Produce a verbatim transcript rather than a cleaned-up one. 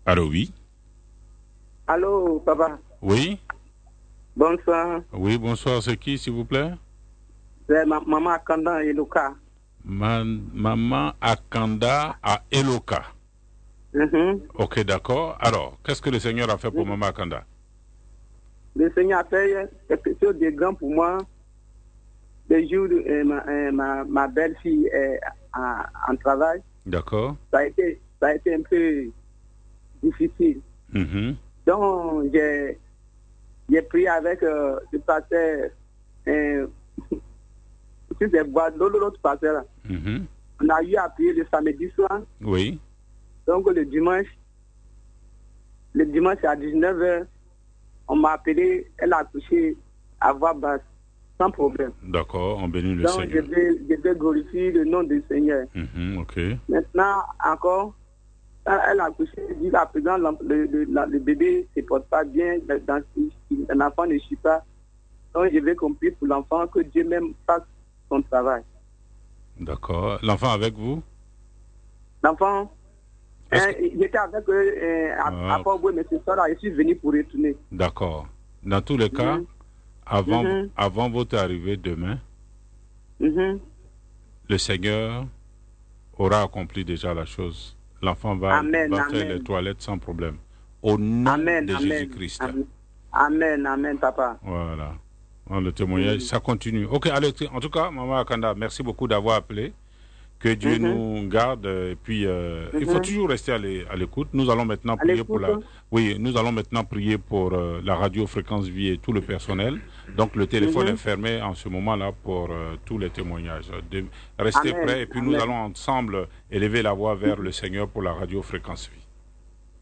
Allô, oui. Allô, papa. Oui. Bonsoir. Oui, bonsoir. C'est qui, s'il vous plaît? C'est ma maman Akanda Eloka. Man- Maman Akanda à Eloka. Mhm. Ok, d'accord. Alors, qu'est-ce que le Seigneur a fait pour Maman Akanda? Le Seigneur a fait quelque chose de grand pour moi. Le jour où euh, ma, euh, ma, ma belle-fille est en, en travail, D'accord. ça a été, ça a été un peu difficile. Mhm. Donc, j'ai, j'ai prié avec euh, le pasteur, euh, sur des bois, l'autre pasteur là. Mhm. On a eu à prier le samedi soir. Oui. Donc, le dimanche, le dimanche à dix-neuf heures, on m'a appelé, elle a accouché à voix basse, sans problème. D'accord, on bénit le Donc, je Seigneur. vais, je vais glorifier le nom du Seigneur. Mhm, ok. Maintenant, encore, quand elle a accouché, je dis à présent, le, le, le, le bébé ne se porte pas bien, dans, un enfant ne suit pas. Donc, je vais compris pour l'enfant que Dieu même fasse son travail. D'accord. L'enfant avec vous? L'enfant, Est-ce hein, que- j'étais avec eux euh, à, Ah, à Port-Boué, mais ce soir-là, je suis venu pour retourner. d'accord. Dans tous les cas, Mhm, avant, mhm, avant votre arrivée demain, mhm. le Seigneur aura accompli déjà la chose. L'enfant va, Amen, va faire les amen. toilettes sans problème. Au nom Amen, de amen, Jésus-Christ. amen. Amen, amen, papa. Voilà. Dans le témoignage, Mhm, ça continue. Ok, allez, en tout cas, Maman Akanda, merci beaucoup d'avoir appelé. Que Dieu mhm, nous garde. Et puis, euh, il faut mhm. toujours rester à l'é- à l'écoute. Nous allons maintenant À prier pour l'écoute. la. Oui, nous allons maintenant prier pour euh, la radio Fréquence Vie et tout le personnel. Donc, le téléphone est Mhm. fermé en ce moment-là pour euh, tous les témoignages. De- Restez Amen, prêts et puis nous amen. allons ensemble élever la voix vers le Seigneur pour la radio Fréquence Vie.